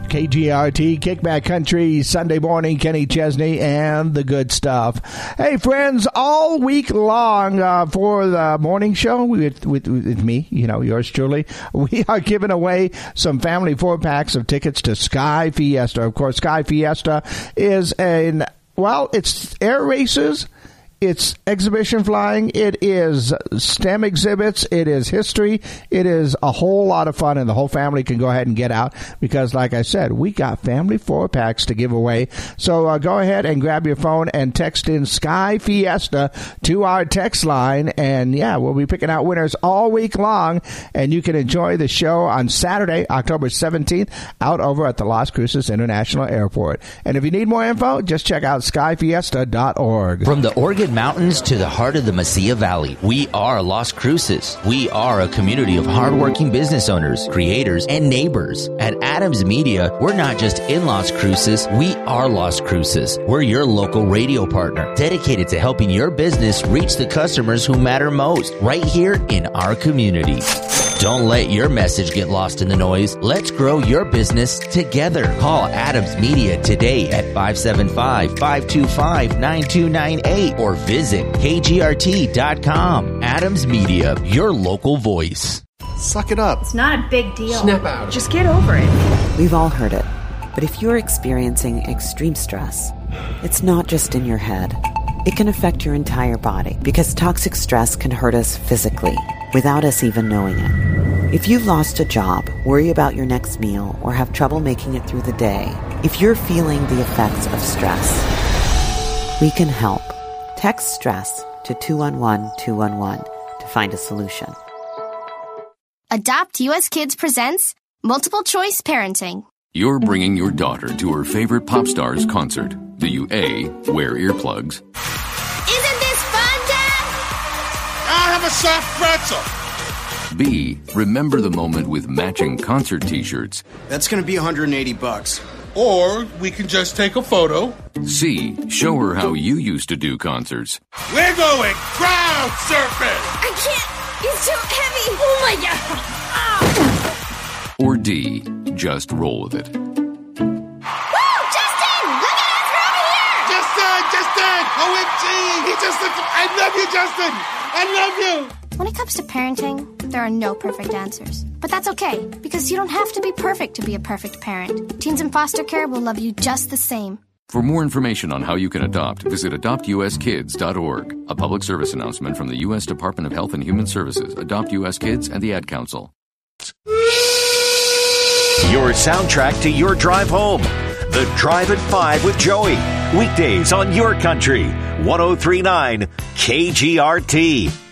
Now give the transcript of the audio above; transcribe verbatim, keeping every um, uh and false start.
K G R T, Kickback Country, Sunday morning, Kenny Chesney, and the good stuff. Hey, friends, all week long uh, for the morning show with, with, with me, you know, yours truly, we are giving away some family four-packs of tickets to Sky Fiesta. Of course, Sky Fiesta is an, well, it's air races. It's exhibition flying. It is STEM exhibits. It is history. It is a whole lot of fun, and the whole family can go ahead and get out because, like I said, we got family four-packs to give away. So uh, go ahead and grab your phone and text in Sky Fiesta to our text line, and, yeah, we'll be picking out winners all week long, and you can enjoy the show on Saturday, October seventeenth, out over at the Las Cruces International Airport. And if you need more info, just check out sky fiesta dot org. From the Oregon Mountains to the heart of the Mesilla Valley, we are Las Cruces. We are a community of hardworking business owners, creators, and neighbors. At Adams Media, we're not just in Las Cruces, we are Las Cruces. We're your local radio partner, dedicated to helping your business reach the customers who matter most, right here in our community. Don't let your message get lost in the noise. Let's grow your business together. Call Adams Media today at five seven five, five two five, nine two nine eight or visit K G R T dot com. Adams Media, your local voice. Suck it up. It's not a big deal. Snap out. Just get over it. We've all heard it. But if you're experiencing extreme stress, it's not just in your head. It can affect your entire body because toxic stress can hurt us physically without us even knowing it. If you've lost a job, worry about your next meal, or have trouble making it through the day, if you're feeling the effects of stress, we can help. Text STRESS to two one one, two one one to find a solution. Adopt U S Kids presents Multiple Choice Parenting. You're bringing your daughter to her favorite pop star's concert. Do you A, wear earplugs? Isn't this fun, Dad? I'll have a soft pretzel. B, remember the moment with matching concert t-shirts. That's going to be one hundred eighty bucks. Or we can just take a photo. C, show her how you used to do concerts. We're going crowd surfing. I can't. It's too heavy. Oh, my God. Ah. Or D, just roll with it. Woo! Justin! Look at us! We're over here! Justin! Justin! O M G! He just looked... I love you, Justin! I love you! When it comes to parenting, there are no perfect answers. But that's okay, because you don't have to be perfect to be a perfect parent. Teens in foster care will love you just the same. For more information on how you can adopt, visit adopt u s kids dot org. A public service announcement from the U S Department of Health and Human Services, Adopt U S Kids, and the Ad Council. Your soundtrack to your drive home. The Drive at five with Joey. Weekdays on your country. one oh three point nine K G R T.